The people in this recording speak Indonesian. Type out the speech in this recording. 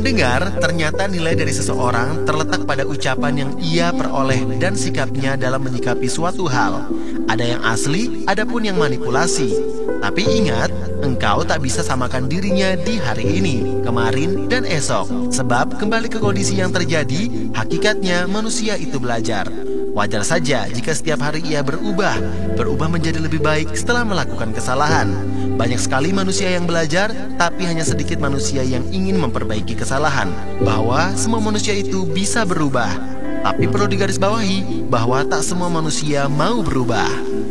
Pendengar, ternyata nilai dari seseorang terletak pada ucapan yang ia peroleh dan sikapnya dalam menyikapi suatu hal. Ada yang asli, ada pun yang manipulasi. Tapi ingat, engkau tak bisa samakan dirinya di hari ini, kemarin, dan esok. Sebab kembali ke kondisi yang terjadi, hakikatnya manusia itu belajar. Wajar saja jika setiap hari ia berubah menjadi lebih baik setelah melakukan kesalahan. Banyak sekali manusia yang belajar, tapi hanya sedikit manusia yang ingin memperbaiki kesalahan. Bahwa semua manusia itu bisa berubah, tapi perlu digarisbawahi bahwa tak semua manusia mau berubah.